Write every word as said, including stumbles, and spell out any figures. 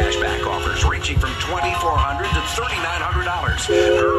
cashback offers ranging from twenty-four hundred dollars to thirty-nine hundred dollars.